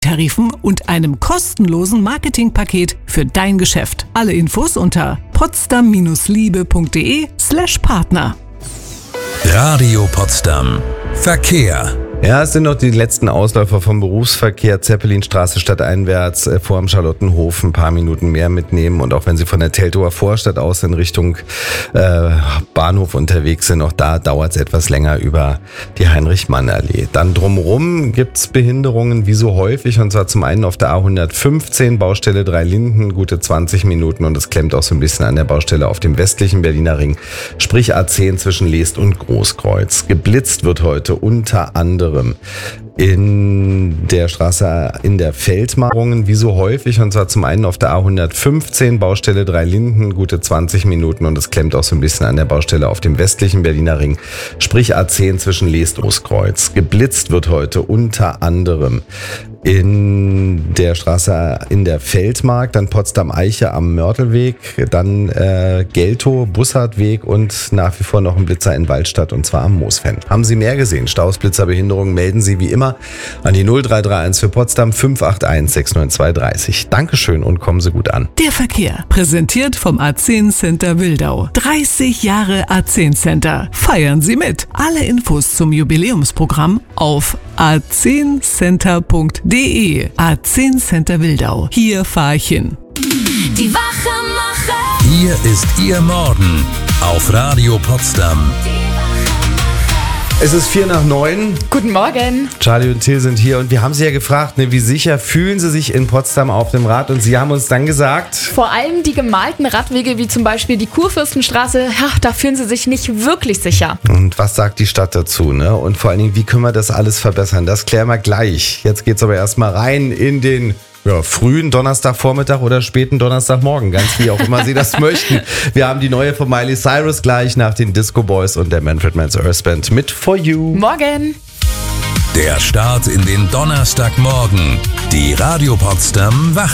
Tarifen und einem kostenlosen Marketingpaket für dein Geschäft. Alle Infos unter potsdam-liebe.de/Partner. Radio Potsdam. Verkehr. Ja, es sind noch die letzten Ausläufer vom Berufsverkehr. Zeppelinstraße stadteinwärts vor dem Charlottenhof ein paar Minuten mehr mitnehmen. Und auch wenn Sie von der Teltower Vorstadt aus in Richtung Bahnhof unterwegs sind, auch da dauert es etwas länger über die Heinrich-Mann-Allee. Dann drumherum gibt's Behinderungen wie so häufig. Und zwar zum einen auf der A115, Baustelle Dreilinden, gute 20 Minuten. Und es klemmt auch so ein bisschen an der Baustelle auf dem westlichen Berliner Ring, sprich A10 zwischen Leest und Großkreuz. Geblitzt wird heute unter anderem in der Straße in der Feldmarungen, wie so häufig, und zwar zum einen auf der A115, Baustelle Dreilinden, gute 20 Minuten, und es klemmt auch so ein bisschen an der Baustelle auf dem westlichen Berliner Ring, sprich A10 zwischen Leest und Großkreuz. Geblitzt wird heute unter anderem in der Straße in der Feldmark, dann Potsdam-Eiche am Mörtelweg, dann Geltow, Bussardweg und nach wie vor noch ein Blitzer in Waldstadt, und zwar am Moosfen. Haben Sie mehr gesehen? Staus, Blitzer, Behinderungen, melden Sie wie immer an die 0331 für Potsdam 581 69230. Dankeschön und kommen Sie gut an. Der Verkehr, präsentiert vom A10 Center Wildau. 30 Jahre A10 Center. Feiern Sie mit. Alle Infos zum Jubiläumsprogramm auf a10center.de. A10 Center Wildau. Hier fahr ich hin. Die Wachemacher. Hier ist Ihr Morgen auf Radio Potsdam. Es ist 8:45. Guten Morgen. Charlie und Till sind hier und wir haben Sie ja gefragt, wie sicher fühlen Sie sich in Potsdam auf dem Rad? Und Sie haben uns dann gesagt... Vor allem die gemalten Radwege, wie zum Beispiel die Kurfürstenstraße, da fühlen Sie sich nicht wirklich sicher. Und was sagt die Stadt dazu, ne? Und vor allen Dingen, wie können wir das alles verbessern? Das klären wir gleich. Jetzt geht's aber erstmal rein in den... frühen Donnerstagvormittag oder späten Donnerstagmorgen, ganz wie auch immer Sie das möchten. Wir haben die neue von Miley Cyrus gleich nach den Disco Boys und der Manfred Mann's Earth Band mit For You. Morgen. Der Start in den Donnerstagmorgen. Die Radio Potsdam